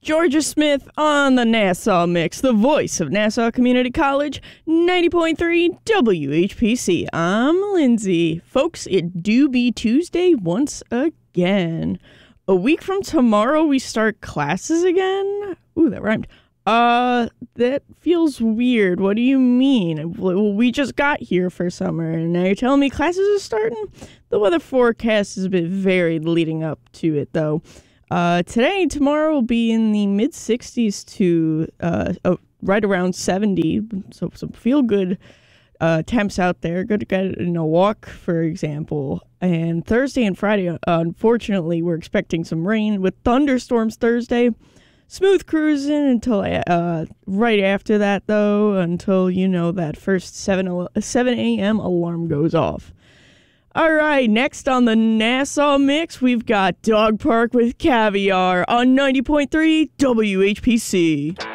Georgia Smith on the Nassau Mix, the voice of Nassau Community College, 90.3 WHPC. I'm Lindsay. Folks, it do be Tuesday once again. A week from tomorrow, we start classes again. Ooh, that rhymed. That feels weird. What do you mean? Well, we just got here for summer, and now you're telling me classes are starting? The weather forecast is a bit varied leading up to it, though. Today and tomorrow will be in the mid-60s to right around 70, so some feel-good temps out there. Good to get in a walk, for example. And Thursday and Friday, unfortunately, we're expecting some rain with thunderstorms Thursday. Smooth cruising until right after that, though, until, that first 7 a.m. alarm goes off. All right, next on the Nassau Mix, we've got Dog Park with Caviar on 90.3 WHPC.